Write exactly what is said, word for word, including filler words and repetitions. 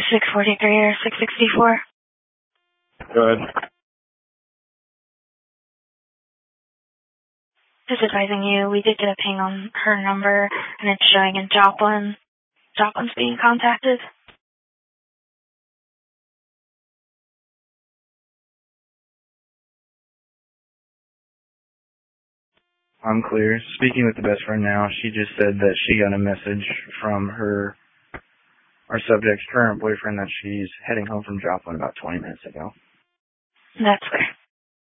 six forty-three or six sixty-four. Go ahead. Just advising you, we did get a ping on her number, and it's showing in Joplin. Joplin's being contacted. I'm clear. Speaking with the best friend now, she just said that she got a message from her, our subject's current boyfriend, that she's heading home from Joplin about twenty minutes ago. That's clear.